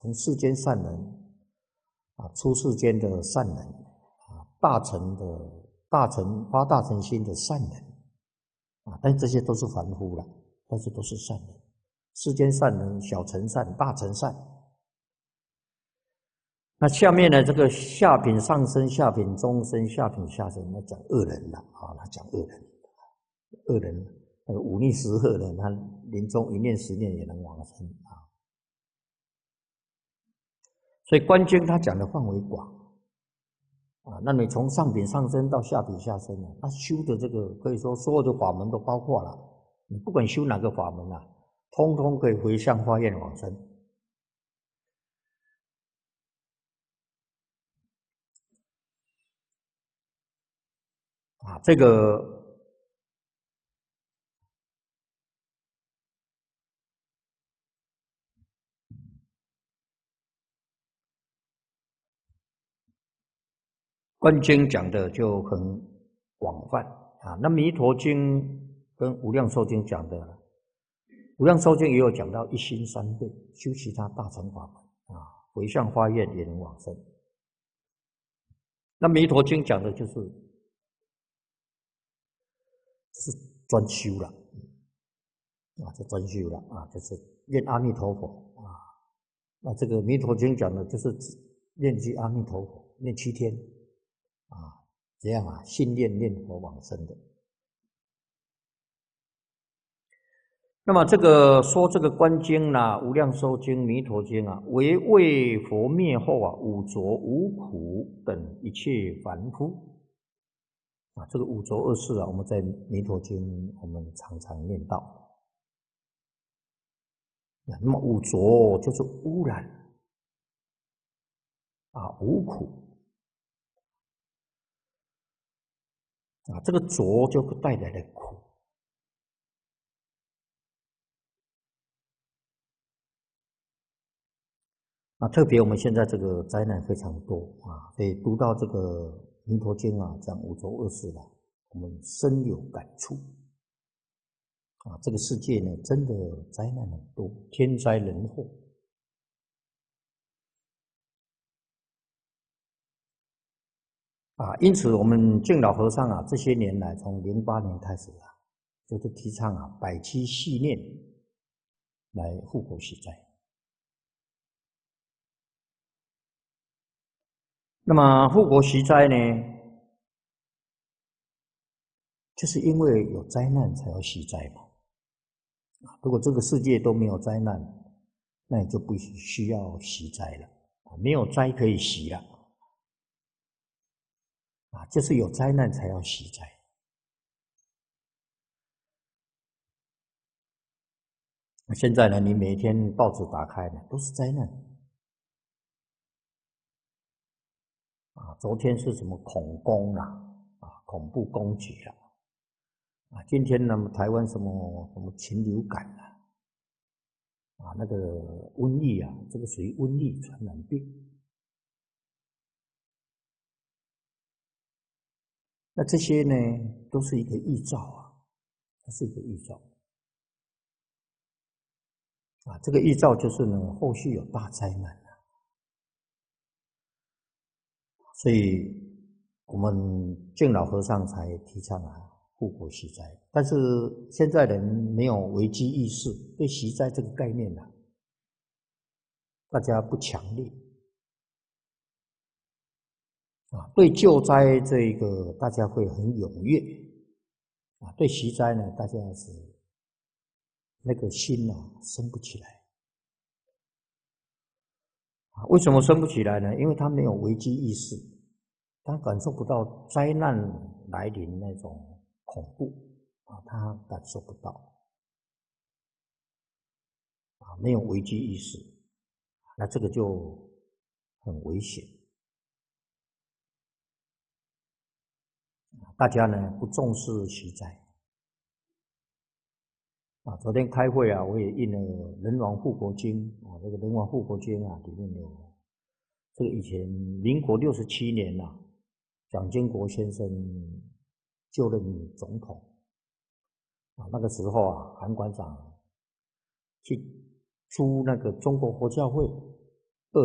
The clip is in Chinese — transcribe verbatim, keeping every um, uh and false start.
从世间善人啊，出世间的善人啊，大乘的大乘发大乘心的善人啊，但这些都是凡夫了，但是都是善人。世间善人，小乘善，大乘善。那下面呢，这个下品上生、下品中生、下品下生，那讲恶人了啊，他讲恶人，恶人那个忤逆十恶的，他临终一念十念也能往生啊。所以观经他讲的范围广啊，那你从上品上生到下品下生呢，他修的这个可以说所有的法门都包括了，你不管修哪个法门啊，通通可以回向发愿往生。啊，这个观经讲的就很广泛啊。那弥陀经跟无量寿经讲的，无量寿经也有讲到一心三倍，修其他大乘法门啊，回向发愿也能往生。那弥陀经讲的就是是专修了啊，就专修了啊，就是念阿弥陀佛啊。那这个弥陀经讲的就是念句阿弥陀佛，念七天啊，这样啊，信念念佛往生的。那么这个说这个观经啦、无量寿经、弥陀经啊，为为佛灭后啊，五浊五苦等一切凡夫啊，这个五浊恶世啊，我们在弥陀经我们常常念到。那么五浊就是污染啊，五苦啊，这个浊就带来的苦。啊，特别我们现在这个灾难非常多啊，所以读到这个弥陀经啊，讲五浊恶世啊，我们深有感触啊。这个世界呢，真的灾难很多，天灾人祸啊。因此，我们敬老和尚啊，这些年来，从零八年开始啊，就是提倡啊，百七系念来护国息灾。那么护国息灾呢，就是因为有灾难才要息灾嘛。如果这个世界都没有灾难，那你就不需要息灾了啊，没有灾可以息了啊，就是有灾难才要息灾。现在呢，你每天报纸打开呢，都是灾难啊。昨天是什么恐攻啦，啊，恐怖攻击啦，啊，今天呢，台湾什么什么禽流感啦，啊，那个瘟疫啊，这个属于瘟疫传染病。那这些呢，都是一个预兆啊，它是一个预兆啊。这个预兆就是呢，后续有大灾难啊，所以我们敬老和尚才提倡啊，护国息灾。但是现在人没有危机意识，对息灾这个概念啊，大家不强烈啊。对救灾这个，大家会很踊跃啊。对息灾呢，大家是那个心啊，升不起来啊。为什么升不起来呢？因为他没有危机意识，他感受不到灾难来临那种恐怖啊，他感受不到啊，没有危机意识，那这个就很危险。大家呢不重视息灾啊。昨天开会啊，我也印了《人王护国经》啊，这个《人王护国经》啊，里面有这个以前民国六十七年呐、啊，蒋经国先生就任总统啊，那个时候啊，韩馆长去租那个中国佛教会